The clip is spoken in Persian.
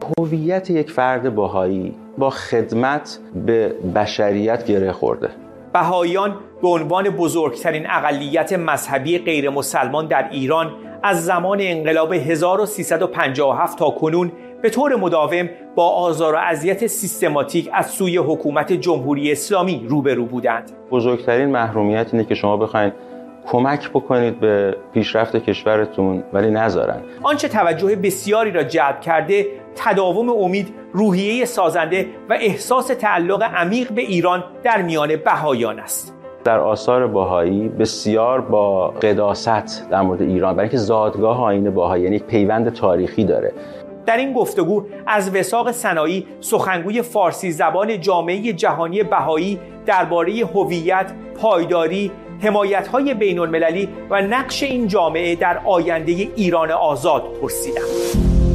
هویت یک فرد بهایی با خدمت به بشریت گره خورده. بهاییان به عنوان بزرگترین اقلیت مذهبی غیر مسلمان در ایران از زمان انقلاب 1357 تا کنون به طور مداوم با آزار و اذیت سیستماتیک از سوی حکومت جمهوری اسلامی روبرو بودند. بزرگترین محرومیت اینه که شما بخواید کمک بکنید به پیشرفت کشورتون ولی نذارن. آنچه توجه بسیاری را جلب کرده تداوم امید، روحیه سازنده و احساس تعلق عمیق به ایران در میان بهاییان است. در آثار بهایی بسیار با قداست در مورد ایران، برای اینکه زادگاه آیین بهایی یعنی پیوند تاریخی داره. در این گفتگو از وثاق سنایی، سخنگوی فارسی زبان جامعه جهانی بهایی، درباره هویت، پایداری، حمایت‌های بین‌المللی و نقش این جامعه در آینده ایران آزاد پرسیدم.